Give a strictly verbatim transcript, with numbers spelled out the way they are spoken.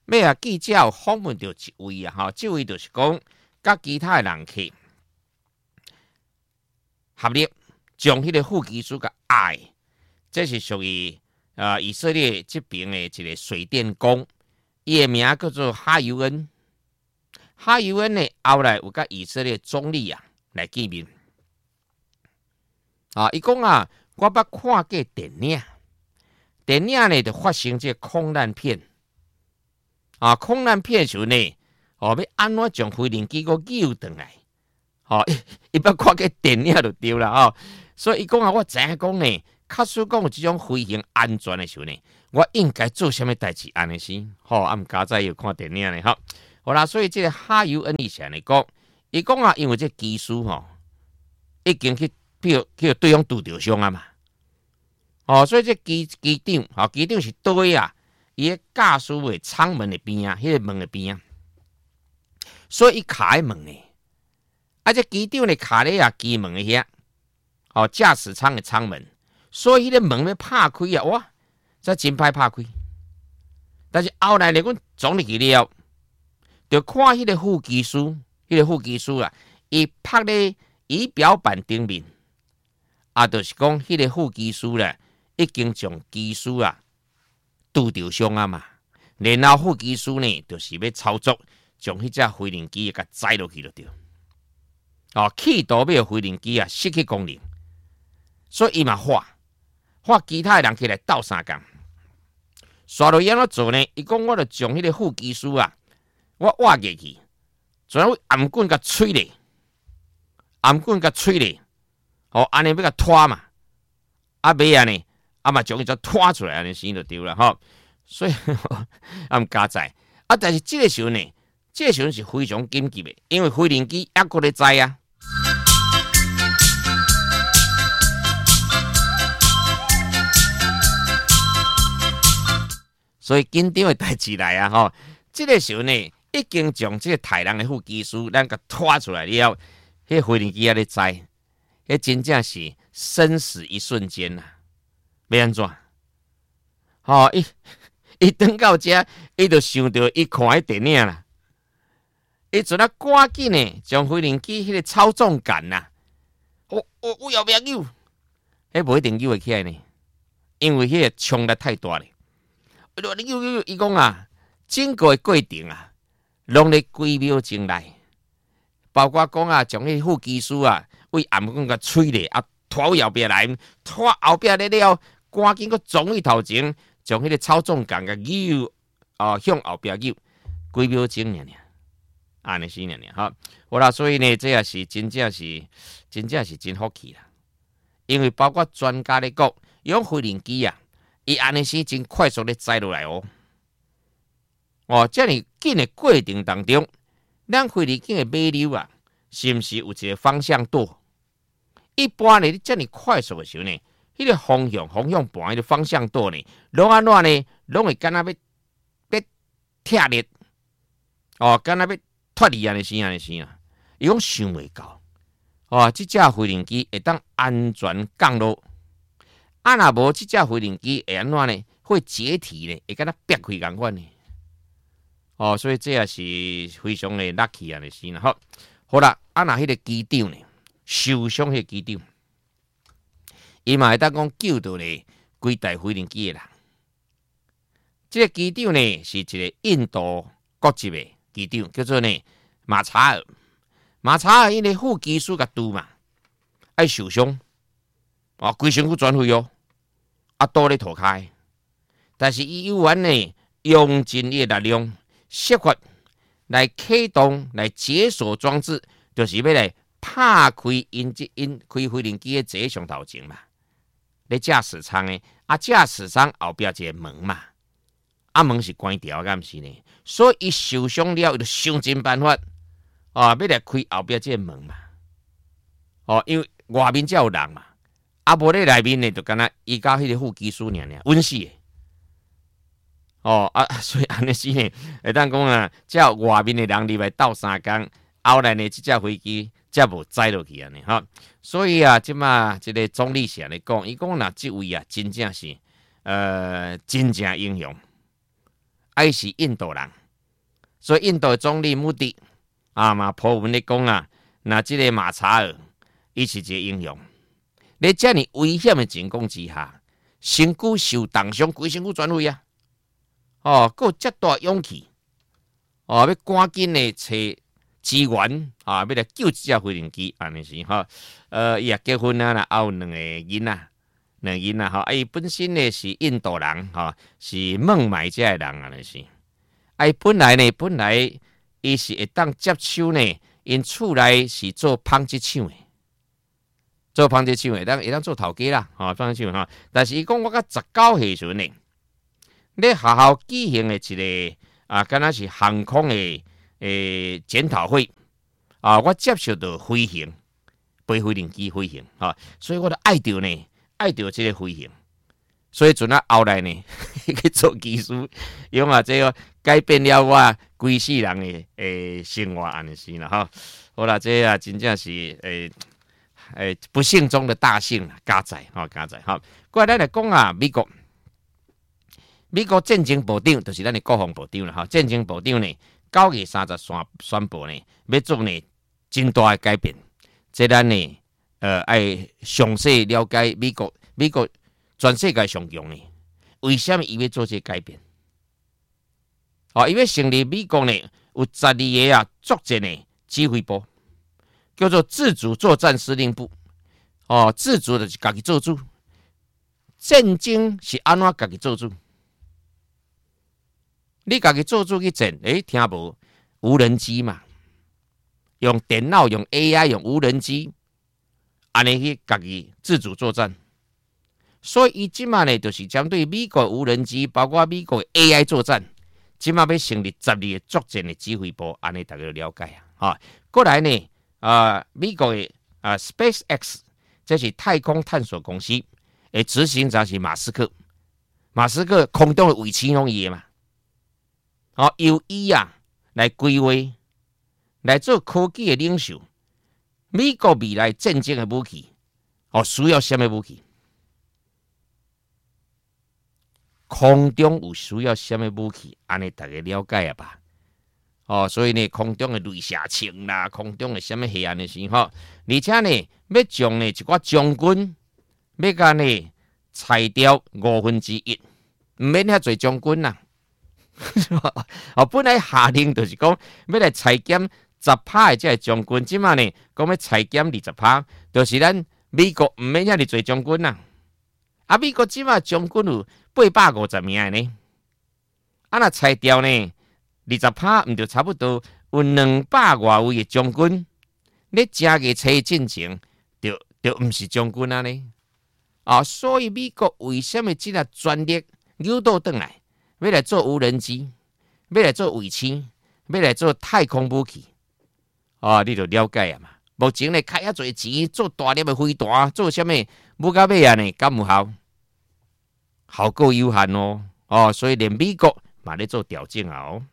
要啊记者有访问到一位啊，吼，这位就是讲，甲其他的人去合力，将迄个副机师甲压，这是属于呃以色列这边的一个水电工，伊的名叫做哈尤恩。哈尤恩呢，后来有甲以色列总理啊来见面。啊，伊讲啊，我捌看过电影，电影呢就发生这空难片。啊，空难片的时候呢，哦，要安怎将飞行机个救回来？哦，伊捌看过电影就对啦哦。所以伊讲啊，我知影讲呢，假使讲有这种飞行安全的时候呢，我应该做什么代志安尼先？吼、哦，啊，毋加再有看电影呢，吼。好啦，所以这个哈尤恩以前来讲，伊讲啊，因为这技术吼，已经去，譬如去对方拄着伤啊嘛，哦，所以这机机长，吼、哦，机长是倒位啊，伊个驾驶的舱门的边啊，迄、那个门的边啊，所以伊卡喺门呢，啊，这机长呢卡咧啊机门的遐，哦，驾驶舱的舱门，所以迄个门要拍开啊，哇，这真歹拍开，但是后来呢，阮总入去了。就看迄个副机师，迄、那个副机师啊，伊拍咧仪表板顶面，啊，就是讲迄个副机师咧，已经将机师啊拄着伤啊嘛。然后副机师呢，就是要操作，将迄只飞行机给载落去就对。哦，企图要飞行机啊失去功能，所以伊嘛画画其他的人起来斗相共。刷落安怎做呢？伊讲我就将迄个副机师啊。我挖下去，然后颔棍甲吹咧，颔棍甲吹咧，哦，安尼要甲拖嘛，啊尾啊呢，啊嘛将伊再拖出来，安尼先就对了吼。所以啊毋加载，啊但是这个时候呢，这个时候是非常紧急的，因为飞行机还搁咧载啊。所以紧张的代志来啊吼，这个时候呢。已经将这个台人的副机师咱给拖出来了，迄飞行机还咧载，迄真正是生死一瞬间呐、啊！要安怎？吼、哦，伊伊等到遮，伊就想到伊看迄电影啦，伊做啊赶紧呢，将飞行机迄个操纵杆呐、啊，我我我要不要救？迄无一定救会起来呢，因为迄个冲力太大咧。你救救救，伊讲啊，整个过程啊。拢咧几秒钟内，包括讲啊，将迄副机师啊，为颔棍甲吹咧，啊拖后壁来，拖后壁咧了，赶紧个撞去头前，将迄个操纵杆甲扭，哦向后壁扭，几秒钟尔尔，安尼是尔尔哈。好啦，所以呢，这也是真正是真正是真福气啦，因为包括专家咧讲，用飞行机啊，伊安尼是真快速咧载落来哦。哦，这样紧的过程当中，咱飞行机的尾流啊，是毋是有一个方向舵？一般呢，你这样快速的时候呢，迄、那个方向方向盘迄个方向舵呢，拢安怎呢？拢会敢若要要拆裂，哦，敢若要脱离安尼是安尼是啊，伊讲想袂到，哦，这架飞行机会当安全降落，啊若无这架飞行机会安怎呢？会解体呢？会敢若裂开共款呢？哦，所以这也是非常的 lucky 啊！你是啦，好，好啦，啊那迄个机长呢，受伤迄个机长，伊嘛会当讲救到咧几台飞行机的人。这个机长呢是一个印度国籍的机长，叫做呢马查尔。马查尔因为副机师甲拄嘛，爱受伤，啊，规身躯转飞哦，啊倒咧涂骹，但是伊有完呢用尽伊的力量。设法来启动、来解锁装置，就是要来拍开因这因开飞行机的坐上头前嘛。咧驾驶舱的啊，驾驶舱后壁一个门嘛，啊门是关掉，敢毋是呢？所以伊受伤了，伊就想尽办法啊，要来开后壁这个门嘛。哦，因为外面才有人嘛，啊无咧内面呢，就敢若伊甲迄个副机师尔尔稳死的。哦啊，所以安尼是呢，会当讲啊，只要外面的人入来斗相共，后来呢，这架飞机才无载落去安尼哈。所以啊，即马即个总理是安尼讲，伊讲若即位啊，真正是呃真正英雄爱是印度人，所以印度总理穆迪啊嘛，普文咧讲啊，那这个马查尔，伊是一个英雄。在这样危险的情况之下，身躯受重伤，规身躯转位啊！哦，佮有遮大勇气，哦，要赶紧的找资源啊，要来救这架飞行机，安尼是哈。呃，伊也结婚啊啦，还有两个囡仔，两个囡仔哈。啊，伊本身呢是印度人哈，是孟买遮的人安尼是。啊，伊本来呢，本来伊是会当接手呢，因厝内是做纺织厂的。做纺织厂会当会当做头家啦，吼纺织厂吼。但是伊讲我到十九岁时阵呢，咧学校举行的一个啊，敢若是航空的诶检讨会啊，我接受到飞行，飞飞行机飞行，吼、啊，所以我就爱着呢，爱着这个飞行。所以阵啊后来呢，去做技术，用啊这个改变了我规世人的诶生活安尼是啦，吼。好啦，这啊真正是诶。诶，不幸中的大幸啦，加载吼，加载吼。过来咱来讲啊，美国，美国战争部长就是咱的国防部长啦，吼，战争部长呢，九月三十宣宣布呢，要做呢真大的改变。这咱呢，呃，爱详细了解美国，美国全世界上强呢，为什么伊要做这改变？哦，伊要成立美国呢有十二个啊作战的指挥部。叫做自主作战司令部，哦，自主就是家己做主，战争是安怎家己做主？你家己做主去战，诶，听无无人机嘛？用电脑、用 A I、用无人机，安尼去家己自主作战。所以伊即马呢，就是针对美国无人机，包括美国 A I 作战，即马要成立十二个作战的指挥部，安尼大家了解啊。哈、哦，过来呢？啊，美国的啊 SpaceX， 这是太空探索公司，诶，执行长是马斯克。马斯克空中的卫星拢伊的嘛，哦，由伊啊来规划，来做科技的领袖。美国未来战争的武器，哦，需要什么武器？空中有需要什么武器？安尼大家了解啊吧？哦，所以呢，空中的雷射枪啦，空中的什么黑暗的时候，而且呢，要将呢一寡将军，要甲呢裁掉五分之一，唔免遐侪将军啦。哦，本来下令就是讲要来裁减十趴的这个将军，即马呢讲要裁减二十趴，就是咱美国唔免遐尼侪将军啦。啊，美国即马将军有八百五十名的呢，啊若裁掉呢？二十趴，毋就差不多有两百外位的将军，你加个车进前，就就毋是将军啊呢？啊，所以美国为什么即个专力诱导转来，要来做无人机，要来做卫星，要来做太空武器？啊，你就了解啊嘛。目前呢，开遐侪钱做大粒的飞弹，做什么？不到尾啊呢，敢有效？效果有限哦。哦，所以连美国嘛咧做调整啊哦。